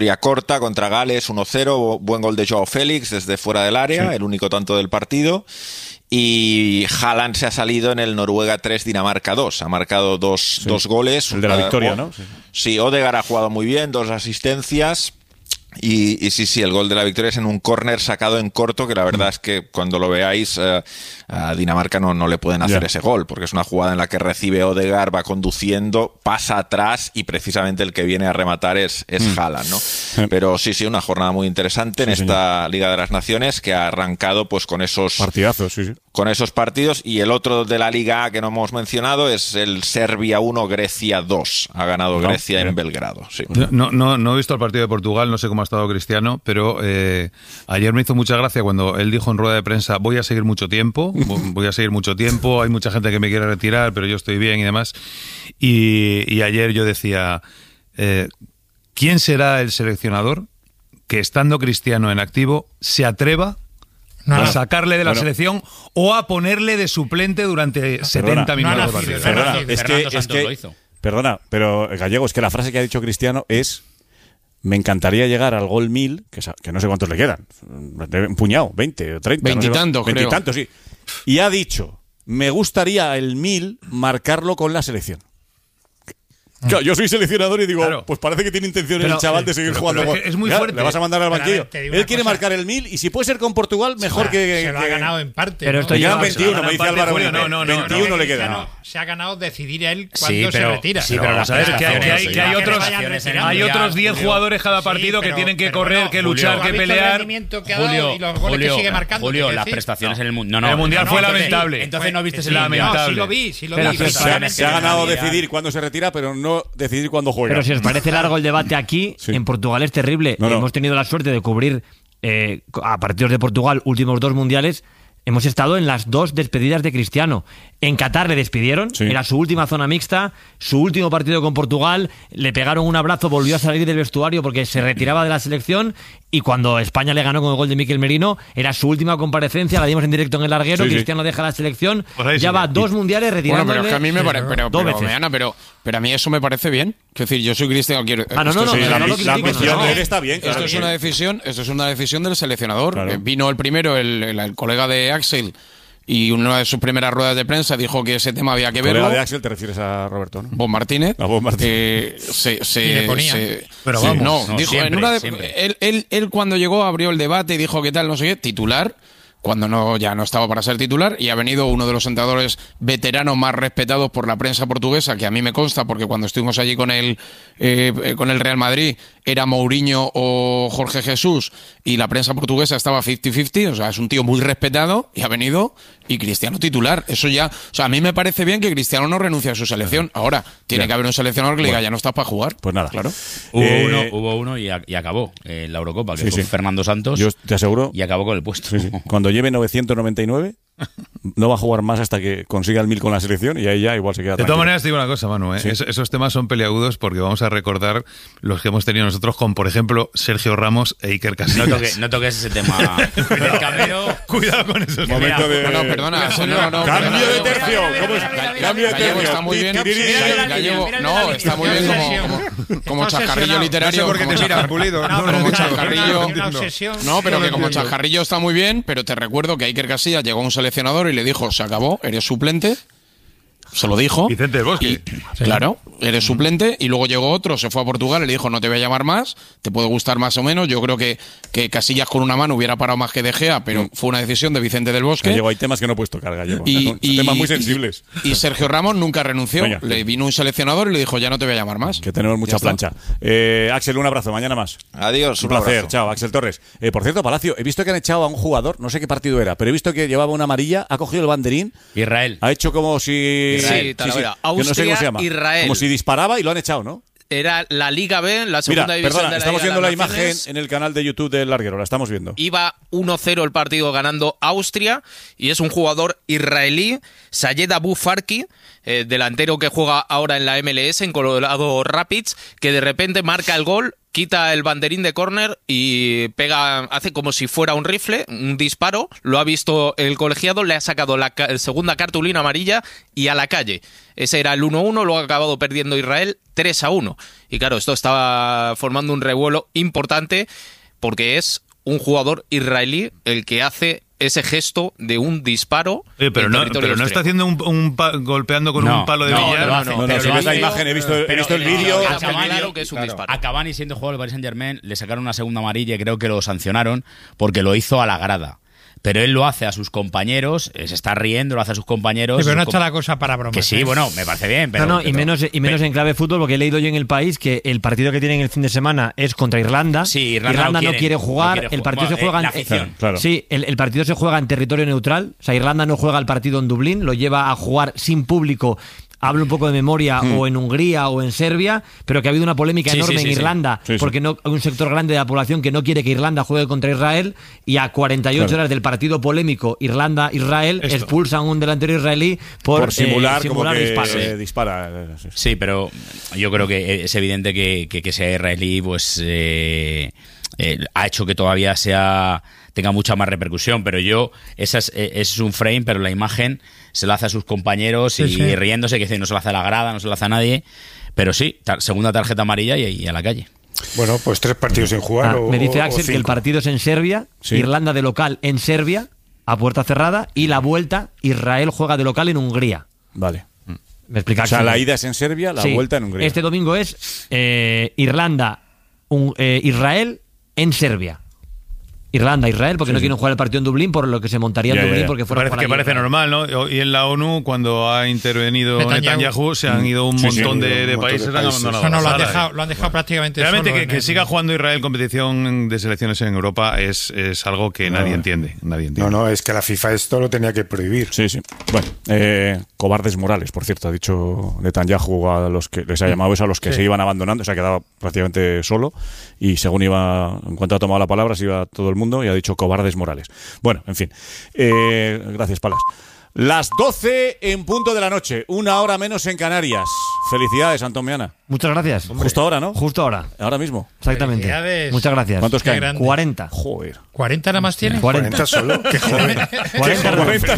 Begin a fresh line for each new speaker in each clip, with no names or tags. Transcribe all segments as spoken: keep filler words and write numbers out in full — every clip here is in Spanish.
corta contra Gales, uno cero, buen gol de Joao Félix desde fuera del área, sí. el único tanto del partido. Y Haaland se ha salido en el Noruega tres, Dinamarca dos. Ha marcado dos, sí. dos goles.
El de la victoria, ¿no? Sí,
sí, Odegaard ha jugado muy bien, dos asistencias. Y, y sí, sí, el gol de la victoria es en un córner sacado en corto, que la verdad mm. es que cuando lo veáis, eh, a Dinamarca no, no le pueden hacer yeah. ese gol, porque es una jugada en la que recibe Odegaard, va conduciendo, pasa atrás y precisamente el que viene a rematar es, es mm. Haaland, ¿no? Sí. Pero sí, sí, una jornada muy interesante sí, en esta señor. Liga de las Naciones, que ha arrancado pues con esos
partidazos, sí, sí.
con esos partidos, y el otro de la Liga A que no hemos mencionado es el Serbia uno, Grecia dos. Ha ganado no, Grecia bien. en Belgrado. Sí.
No, no, no he visto el partido de Portugal, no sé cómo ha estado Cristiano, pero eh, ayer me hizo mucha gracia cuando él dijo en rueda de prensa: voy a seguir mucho tiempo, voy a seguir mucho tiempo, hay mucha gente que me quiere retirar, pero yo estoy bien y demás. Y, y ayer yo decía, eh, ¿quién será el seleccionador que, estando Cristiano en activo, se atreva No, a sacarle de la bueno. selección o a ponerle de suplente durante no, setenta minutos no, no, de partido?
Perdona, es que, es que, perdona, pero Gallego, es que la frase que ha dicho Cristiano es: me encantaría llegar al gol mil, que, que no sé cuántos le quedan, un puñado, veinte o treinta.
Veintitantos,
no sé, veintitantos, sí. Y ha dicho: me gustaría el mil marcarlo con la selección. Claro, yo soy seleccionador y digo, claro. pues parece que tiene intención pero, el chaval de seguir pero, jugando.
Pero es, es muy fuerte.
Le vas a mandar al banquillo. Ver, Él quiere cosa. marcar el mil y si puede ser con Portugal, mejor
se
que...
Se lo
que,
ha ganado en parte.
Pero esto
¿no?
Le quedan veintiuno, me dice Álvaro.
No, no, no,
veintiuno
no,
le queda.
No. Se ha ganado decidir él cuando
sí, pero,
se retira.
Sí, pero vamos a ver que hay, que hay, que hay otros hay otros diez jugadores cada partido sí, pero, que tienen que pero, correr, que luchar,
Julio,
que pelear.
Julio, y los goles Julio, que sigue marcando.
Julio, las prestaciones en el mundo. No,
el mundial fue lamentable.
Entonces no viste el
lamentable.
Sí lo vi, sí lo vi.
Se ha ganado decidir cuándo se retira, pero no decidir cuándo juega.
Pero si os parece largo el debate aquí, sí. en Portugal es terrible. No, no. Hemos tenido la suerte de cubrir eh, a partidos de Portugal últimos dos mundiales. Hemos estado en las dos despedidas de Cristiano. En Qatar le despidieron, sí. era su última zona mixta, su último partido con Portugal, le pegaron un abrazo, volvió a salir del vestuario porque se retiraba de la selección, y cuando España le ganó con el gol de Mikel Merino, era su última comparecencia, la dimos en directo en el larguero, sí, Cristiano sí. deja la selección, pues ya sí. va dos mundiales retirándole.
Bueno, pero es que a mí me parece, pero, pero, pero, Meana, pero, pero a mí eso me parece bien. Quiero decir, yo soy Cristiano, quiero...
Ah, no, no, no,
sí,
no,
la,
no, no,
la ambición
no,
de él está bien.
Esto
Claro,
es
bien.
una decisión, esto es una decisión del seleccionador.
Claro.
Vino el primero, el, el, el colega de Axel, y una de sus primeras ruedas de prensa dijo que ese tema había que verlo.
Colega de Axel te refieres a Roberto, ¿no?
Bob Martínez.
A Bob Martínez.
Eh, se, se,
y le ponía.
Se,
Pero vamos,
no,
no,
dijo,
siempre,
en una de, él, él, él cuando llegó abrió el debate y dijo que tal, no sé qué, titular, cuando no ya no estaba para ser titular, y ha venido uno de los entrenadores veteranos más respetados por la prensa portuguesa, que a mí me consta, porque cuando estuvimos allí con el, eh, con el Real Madrid, era Mourinho o Jorge Jesús, y la prensa portuguesa estaba cincuenta cincuenta, o sea, es un tío muy respetado, y ha venido, y Cristiano titular. Eso ya, o sea, a mí me parece bien que Cristiano no renuncie a su selección. Ahora, tiene ya. que haber un seleccionador que le diga, bueno, ya no estás para jugar.
Pues nada.
Claro.
Hubo
eh,
uno, hubo uno y, a, y acabó eh, la Eurocopa, que
sí,
fue
sí.
Fernando Santos.
Yo te aseguro.
Y acabó con el puesto.
Sí, sí. Cuando lleve novecientos noventa y nueve, no va a jugar más hasta que consiga el mil con la selección, y ahí ya igual se queda
De
tranquilo.
todas maneras, te digo una cosa, Manu, ¿eh?
Sí.
Es, esos temas son peliagudos porque vamos a recordar los que hemos tenido nosotros con, por ejemplo, Sergio Ramos e Iker Casillas.
No, toque, no toques ese tema.
Cuidado,
Camero.
Cuidado con esos
Momento de...
No, no, perdona. No, no, no,
Cambio
perdona,
de
no,
tercio.
perdona,
¿Cómo es?
Gallego
Cambio de tercio.
está muy bien. Gallego, no, está muy bien como, como chascarrillo literario.
No sé por qué te miras, Pulido.
No,
no,
como
no,
chascarrillo.
No,
no, pero
no
que como
entiendo.
chascarrillo está muy bien, pero te recuerdo que Iker Casillas llegó a un seleccionador y le dijo, se acabó, eres suplente. Se lo dijo.
Vicente del Bosque.
Y, sí. Claro, eres suplente. Y luego llegó otro, se fue a Portugal y le dijo, no te voy a llamar más, te puede gustar más o menos. Yo creo que, que Casillas con una mano hubiera parado más que De Gea, pero mm. fue una decisión de Vicente del Bosque.
Gallego, hay temas que no puedes tocar, Gallego.
Y,
Son
y,
temas muy sensibles.
Y, y Sergio Ramos nunca renunció.
Venga.
Le vino un seleccionador y le dijo, ya no te voy a llamar más.
Que tenemos mucha plancha. Eh, Axel, un abrazo. Mañana más.
Adiós.
Un,
un
placer.
abrazo.
Chao, Axel Torres. Eh, por cierto, Palacio, he visto que han echado a un jugador, no sé qué partido era, pero he visto que llevaba una amarilla, ha cogido el banderín.
Israel.
Ha hecho como si...
Sí,
sí, sí.
Austria,
que no sé cómo se llama.
Israel.
Como si disparaba y lo han echado, ¿no?
Era la Liga B, la segunda
Mira,
división
perdona,
de la
estamos
Liga
viendo
de
la
las
imagen
Naciones.
en el canal de YouTube del Larguero, la estamos viendo.
Iba uno cero el partido ganando Austria y es un jugador israelí, Sayed Abu Farki, eh, delantero que juega ahora en la M L S, en Colorado Rapids, que de repente marca el gol, quita el banderín de córner y pega, hace como si fuera un rifle, un disparo, lo ha visto el colegiado, le ha sacado la ca- segunda cartulina amarilla y a la calle. Ese era el uno uno, luego ha acabado perdiendo Israel tres a uno. Y claro, esto estaba formando un revuelo importante porque es un jugador israelí el que hace ese gesto de un disparo.
Eh, pero
en
no,
territorio
pero no está haciendo un, un pa, golpeando con
no,
un palo de
no,
billar.
No, no, no,
no, no, si ves la imagen, he visto, he visto el vídeo.
A Cavani, claro que es un claro. disparo.
A Cavani, siendo jugador del Paris Saint-Germain, le sacaron una segunda amarilla y creo que lo sancionaron porque lo hizo a la grada. Pero él lo hace a sus compañeros, se está riendo, lo hace a sus compañeros.
Sí, pero no está la cosa para bromas.
Que sí,
¿eh?
bueno, me parece bien. Pero,
no, no,
pero,
y menos, y menos
pero,
en clave fútbol, porque he leído yo en El País que el partido que tienen el fin de semana es contra Irlanda.
Sí, Irlanda,
Irlanda
no,
no,
quiere,
quiere jugar,
no quiere
el partido
jugar.
se juega
Bueno,
en,
la afición.
Claro.
Sí, el, el partido se juega en territorio neutral. O sea, Irlanda no juega el partido en Dublín, lo lleva a jugar sin público. Hablo un poco de memoria, mm. o en Hungría o en Serbia, pero que ha habido una polémica
sí,
enorme
sí, sí,
en
sí.
Irlanda,
Sí, sí.
porque no hay un sector grande de la población que no quiere que Irlanda juegue contra Israel, y a cuarenta y ocho
claro.
horas del partido polémico Irlanda-Israel
Esto.
expulsan a un delantero israelí por,
por simular,
eh, simular
como que
disparos.
eh, dispara. eh, sí, sí.
Sí, pero yo creo que es evidente que, que, que sea israelí, pues eh, eh, ha hecho que todavía sea tenga mucha más repercusión, pero yo, esa es, es un frame, pero la imagen se la hace a sus compañeros y
sí, sí.
riéndose, que dice, no se la hace a la grada, no se la hace a nadie, pero sí, tar, segunda tarjeta amarilla y, y a la calle.
Bueno, pues tres partidos sin jugar.
Ah,
o,
me dice
o,
Axel
o
que el partido es en Serbia,
Sí.
Irlanda de local en Serbia, a puerta cerrada, y la vuelta, Israel juega de local en Hungría.
Vale.
¿Me explica?
O sea,
Axel?
la ida es en Serbia, la
Sí.
vuelta en Hungría.
Este domingo es eh, Irlanda, un, eh, Israel en Serbia. Irlanda, Israel, porque
Sí,
no
sí.
quieren jugar el partido en Dublín, por lo que se montaría en
Ya, ya,
Dublín,
ya.
porque fuera
Parece, que parece normal, ¿no? Y en la ONU, cuando ha intervenido
Netanyahu,
Netanyahu, se han ido un
Sí, sí,
montón
han ido
de,
un
de
montón de
países, han
países.
abandonado
No, no,
la
lo han
sala.
dejado, lo han dejado prácticamente
Realmente
solo
que,
en
que
el-
siga jugando Israel competición de selecciones en Europa es, es algo que
No.
nadie entiende. Nadie entiende.
No, no, es que la FIFA esto lo tenía que prohibir.
Sí, sí. Bueno, eh, cobardes morales, por cierto, ha dicho Netanyahu a los que les ha llamado eso, a los que
Sí.
se iban abandonando, se ha quedado prácticamente solo y según iba, en cuanto ha tomado la palabra, se iba todo el mundo y ha dicho cobardes morales. Bueno, en fin. Eh, gracias, Palas. Las doce en punto de la noche, una hora menos en Canarias. Felicidades, Antomiana.
Muchas gracias.
Justo ahora, ¿no?
Justo ahora.
Ahora mismo.
Exactamente.
Felicidades.
Muchas gracias.
¿Cuántos
Qué
caen?
grande.
cuarenta.
Joder.
¿cuarenta nada más tiene?
cuarenta solo. Qué joven.
cuarenta.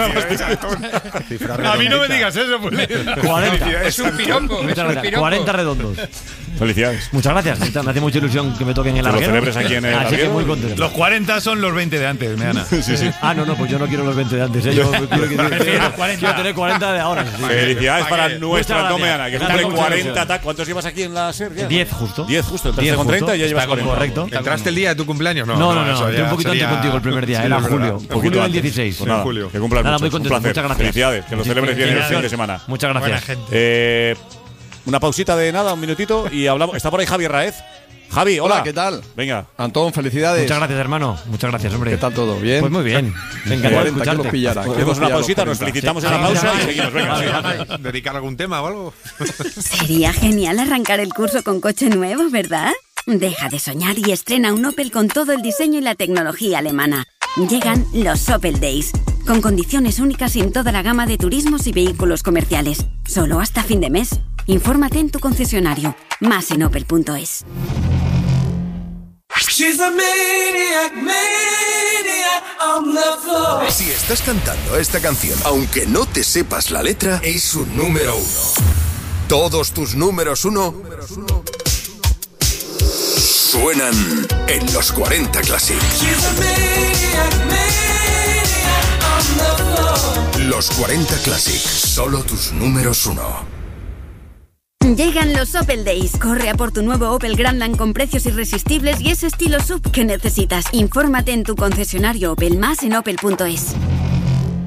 A mí no me digas eso, pues.
cuarenta.
Es un piropo. Es
Muchas
un
gracias.
piropo.
cuarenta redondos.
Felicidades.
Muchas gracias. Me hace mucha ilusión que me toquen el
Que lo
larguero.
celebres aquí en el
Así que
larguero.
muy contento.
Los cuarenta son los veinte de antes, Meana.
Sí, sí.
Ah, no, no, pues yo no quiero los veinte de antes. ¿eh? Yo quiero, quiero-
Prefiero cuarenta.
quiero tener cuarenta de ahora. Sí.
Felicidades para
Muchas
nuestra
gracias.
Antomiana, que
Me
cumple
da mucha
cuarenta.
ilusión.
ta- ¿Cuántos llevas aquí en la serie?
diez justo.
diez justo. Entraste
diez
con
justo.
treinta y ya llevas
Está
cuarenta.
correcto.
¿Entraste el día de tu cumpleaños? No,
No, no, no.
eso
Entré un
ya
poquito
sería-
antes contigo el primer día.
Sí,
Era
es verdad.
julio.
Un poquito
Julio del
antes.
dieciséis.
Pues nada,
julio.
que cumplas
Nada,
mucho.
muy
Un
contento.
placer.
Muchas gracias.
Felicidades. Que lo celebres bien el fin de
Felicidades.
semana.
Muchas
Buena
gracias.
gente.
Eh, una pausita de nada, un minutito y hablamos. Está por ahí Javi Raez. Javi, hola.
Hola, ¿qué tal?
Venga.
Antón, felicidades.
Muchas gracias, hermano. Muchas gracias, hombre.
¿Qué tal todo? ¿Bien?
Pues muy bien. Me encanta
cuarenta
escucharte.
kilos pillara.
Hacemos una pausita, nos
felicitamos.
felicitamos en
Sí.
la pausa
Sí.
y seguimos. Venga,
Vale,
sí.
vale.
¿Dedicar algún tema o algo?
Sería genial arrancar el curso con coche nuevo, ¿verdad? Deja de soñar y estrena un Opel con todo el diseño y la tecnología alemana. Llegan los Opel Days, con condiciones únicas en toda la gama de turismos y vehículos comerciales. Solo hasta fin de mes. Infórmate en tu concesionario. Más en opel punto es.
Si estás cantando esta canción, aunque no te sepas la letra, es un número uno. Todos tus números uno suenan en los cuarenta Classic. Los cuarenta Classic, solo tus números uno.
Llegan los Opel Days. Corre a por tu nuevo Opel Grandland con precios irresistibles y ese estilo sub que necesitas. Infórmate en tu concesionario Opel, más en opel punto es.